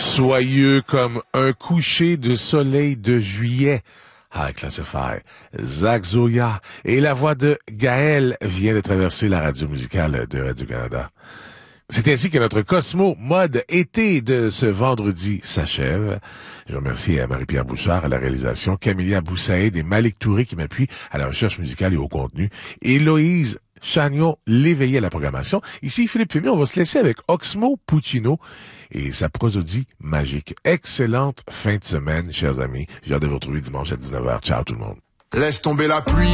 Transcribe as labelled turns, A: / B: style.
A: Soyeux comme un coucher de soleil de juillet. High Classify, Zach Zoya et la voix de Gaël vient de traverser la radio musicale de Radio-Canada. C'est ainsi que notre Cosmo mode été de ce vendredi s'achève. Je remercie Marie-Pierre Bouchard à la réalisation, Camélia Boussaïd et Malik Touré qui m'appuient à la recherche musicale et au contenu, Héloïse Chagnon l'éveillé à la programmation. Ici Philippe Fémy, on va se laisser avec Oxmo Puccino et sa prosodie magique. Excellente fin de semaine, chers amis. J'ai hâte de vous retrouver dimanche à 19h. Ciao tout le monde.
B: Laisse tomber la pluie.